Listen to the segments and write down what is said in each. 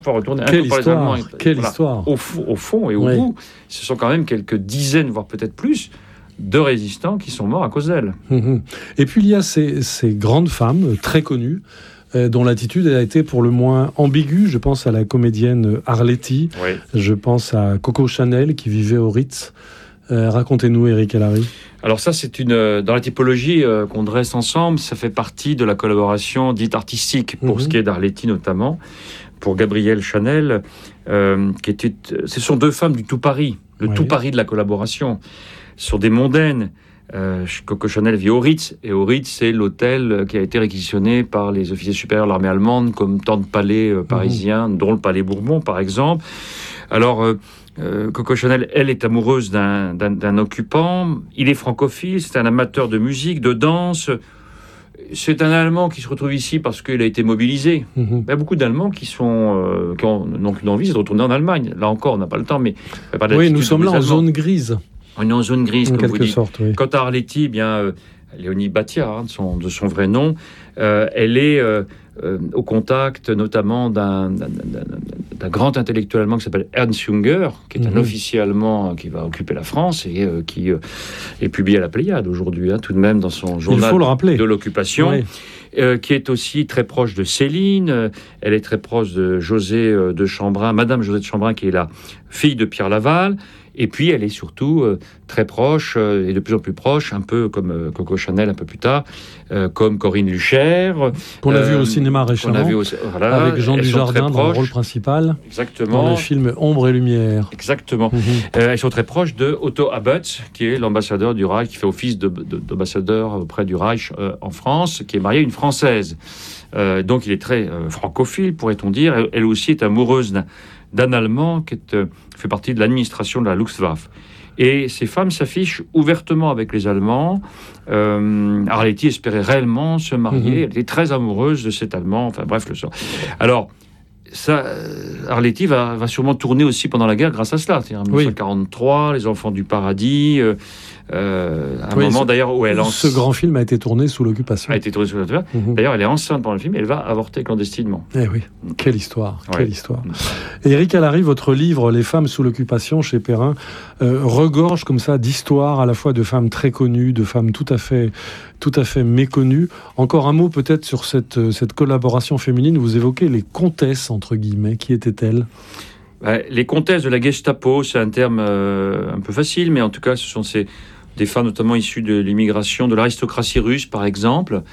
faut retourner quelle histoire, quelle histoire. Au fond et au bout, ce sont quand même quelques dizaines, voire peut-être plus, de résistants qui sont morts à cause d'elle. Et puis il y a ces grandes femmes très connues, dont l'attitude a été pour le moins ambiguë. Je pense à la comédienne Arletty, je pense à Coco Chanel qui vivait au Ritz. Racontez-nous, Éric Allary. Alors ça, c'est dans la typologie qu'on dresse ensemble, ça fait partie de la collaboration dite artistique, pour ce qui est d'Arletty notamment, pour Gabrielle Chanel, ce sont deux femmes du tout Paris, tout Paris de la collaboration. Ce sont des mondaines. Coco Chanel vit au Ritz, et au Ritz, c'est l'hôtel qui a été réquisitionné par les officiers supérieurs de l'armée allemande, comme tant de palais parisiens, dont le palais Bourbon, par exemple. Alors, Coco Chanel, elle, est amoureuse d'un occupant. Il est francophile, c'est un amateur de musique, de danse. C'est un Allemand qui se retrouve ici parce qu'il a été mobilisé. Il y a beaucoup d'Allemands qui ont une envie, c'est de retourner en Allemagne. Là encore, on n'a pas le temps, mais... Oui, nous sommes là en zone grise. On est en zone grise, comme vous dites. Oui. Quant à Arletty, Léonie Batia, de son vrai nom, elle est au contact notamment d'un grand intellectuel allemand qui s'appelle Ernst Junger, qui est un officier allemand qui va occuper la France et qui est publié à la Pléiade aujourd'hui, tout de même dans son journal de l'occupation. Oui. Qui est aussi très proche de Céline, elle est très proche de José de Chambrin, Madame José de Chambrin, qui est la fille de Pierre Laval. Et puis, elle est surtout très proche, et de plus en plus proche, un peu comme Coco Chanel un peu plus tard, comme Corinne Lucher. Qu'on a vu au cinéma récemment, avec Jean Dujardin dans le rôle principal. Exactement. Dans le film Ombre et Lumière. Exactement. Elles sont très proches de Otto Abetz, qui est l'ambassadeur du Reich, qui fait office d'ambassadeur auprès du Reich en France, qui est marié à une Française. Donc, il est très francophile, pourrait-on dire. Elle aussi est amoureuse d'un Allemand qui fait partie de l'administration de la Luftwaffe. Et ces femmes s'affichent ouvertement avec les Allemands. Arletty espérait réellement se marier. Elle était très amoureuse de cet Allemand. Enfin bref, le sort. Alors, Arletty va sûrement tourner aussi pendant la guerre grâce à cela. C'est-à-dire en 1943, Les Enfants du Paradis... moment d'ailleurs où elle Ce grand film a été tourné sous l'occupation. D'ailleurs, elle est enceinte pendant le film et elle va avorter clandestinement. Eh oui, quelle histoire, quelle histoire. Et Éric Allary, votre livre Les femmes sous l'occupation chez Perrin regorge comme ça d'histoires à la fois de femmes très connues, de femmes tout à fait méconnues. Encore un mot peut-être sur cette collaboration féminine. Vous évoquez les comtesses entre guillemets. Qui étaient-elles ? Les comtesses de la Gestapo, c'est un terme un peu facile, mais en tout cas, ce sont des femmes notamment issues de l'immigration, de l'aristocratie russe, par exemple.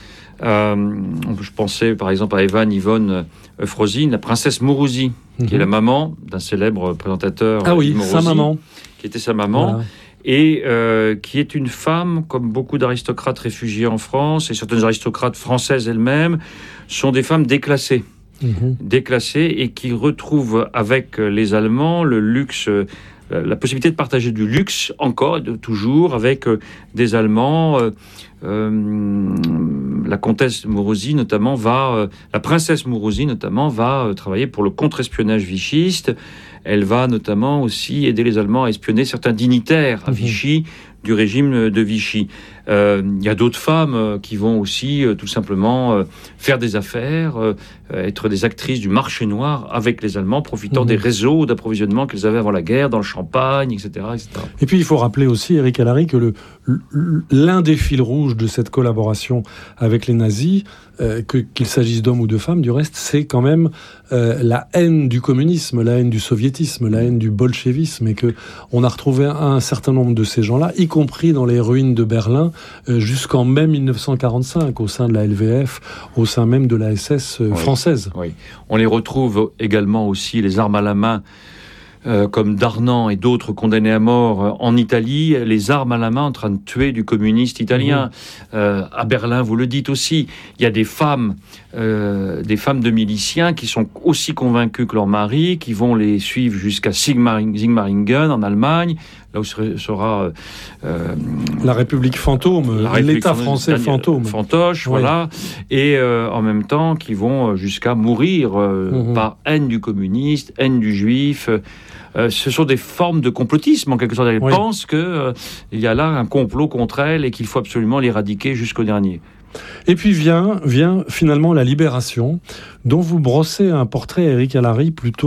Je pensais, par exemple, à Yvonne Frozine, la princesse Mourouzi, qui est la maman d'un célèbre présentateur. Ah oui, Mourouzi, sa maman. Qui était sa maman. Voilà. Et qui est une femme, comme beaucoup d'aristocrates réfugiés en France, et certaines aristocrates françaises elles-mêmes, sont des femmes déclassées. Déclassées et qui retrouvent avec les Allemands le luxe, la possibilité de partager du luxe encore, toujours avec des Allemands. La comtesse Mourouzi notamment la princesse Mourouzi notamment va travailler pour le contre-espionnage vichiste. Elle va notamment aussi aider les Allemands à espionner certains dignitaires à Vichy, du régime de Vichy. Il y a d'autres femmes qui vont aussi tout simplement faire des affaires, être des actrices du marché noir avec les Allemands, profitant des réseaux d'approvisionnement qu'ils avaient avant la guerre, dans le Champagne, etc., etc. Et puis il faut rappeler aussi, Éric Allary, que l'un des fils rouges de cette collaboration avec les nazis, qu'il s'agisse d'hommes ou de femmes, du reste, c'est quand même la haine du communisme, la haine du soviétisme, la haine du bolchevisme, et qu'on a retrouvé un certain nombre de ces gens-là, y compris dans les ruines de Berlin, jusqu'en mai 1945, au sein de la LVF, au sein même de la SS française. Oui. On les retrouve également aussi, les armes à la main, comme Darnan et d'autres condamnés à mort en Italie, les armes à la main en train de tuer du communiste italien. À Berlin, vous le dites aussi, il y a des femmes de miliciens qui sont aussi convaincus que leurs maris, qui vont les suivre jusqu'à Sigmaringen en Allemagne, là où sera la République fantôme, l'État français fantôme. Fantoche, voilà. Et en même temps, qui vont jusqu'à mourir par haine du communiste, haine du juif. Ce sont des formes de complotisme, en quelque sorte. Elles pensent qu'il y a là un complot contre elles et qu'il faut absolument l'éradiquer jusqu'au dernier. Et puis vient finalement la Libération, dont vous brossez un portrait, Éric Allary, plutôt